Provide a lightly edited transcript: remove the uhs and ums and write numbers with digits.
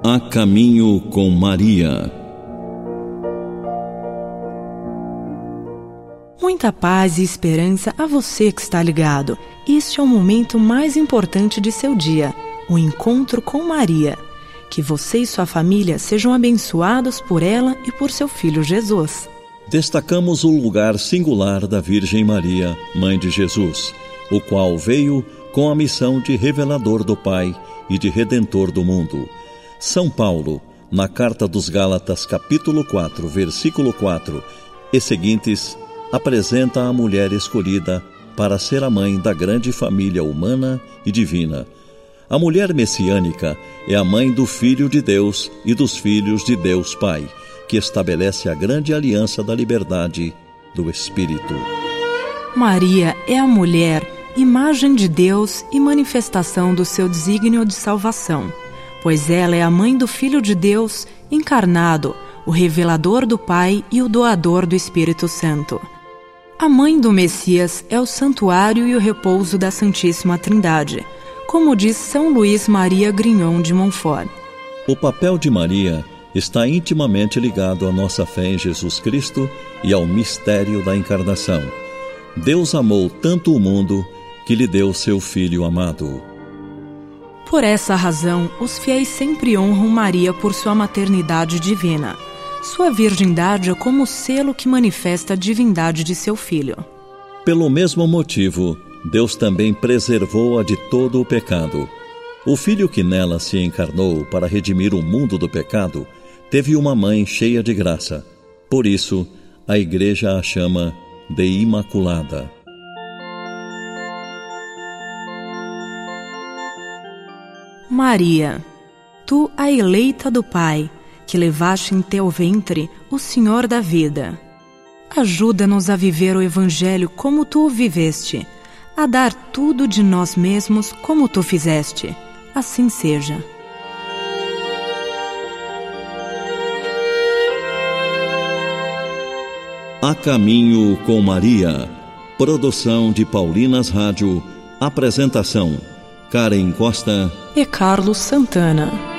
A Caminho com Maria. Muita paz e esperança a você que está ligado. Este é o momento mais importante de seu dia, o encontro com Maria. Que você e sua família sejam abençoados por ela e por seu filho Jesus. Destacamos o lugar singular da Virgem Maria, Mãe de Jesus, o qual veio com a missão de revelador do Pai e de redentor do mundo. São Paulo, na Carta dos Gálatas, capítulo 4, versículo 4 e seguintes, apresenta a mulher escolhida para ser a mãe da grande família humana e divina. A mulher messiânica é a mãe do Filho de Deus e dos filhos de Deus Pai, que estabelece a grande aliança da liberdade do Espírito. Maria é a mulher, imagem de Deus e manifestação do seu desígnio de salvação, pois ela é a mãe do Filho de Deus encarnado, o revelador do Pai e o doador do Espírito Santo. A mãe do Messias é o santuário e o repouso da Santíssima Trindade, como diz São Luís Maria Grignon de Montfort. O papel de Maria está intimamente ligado à nossa fé em Jesus Cristo e ao mistério da encarnação. Deus amou tanto o mundo que lhe deu seu Filho amado. Por essa razão, os fiéis sempre honram Maria por sua maternidade divina. Sua virgindade é como o selo que manifesta a divindade de seu Filho. Pelo mesmo motivo, Deus também preservou-a de todo o pecado. O Filho que nela se encarnou para redimir o mundo do pecado teve uma mãe cheia de graça. Por isso, a Igreja a chama de Imaculada. Maria, tu a eleita do Pai, que levaste em teu ventre o Senhor da vida. Ajuda-nos a viver o Evangelho como tu o viveste, a dar tudo de nós mesmos como tu fizeste. Assim seja. A Caminho com Maria. Produção de Paulinas Rádio. Apresentação: Karen Costa e Carlos Santana.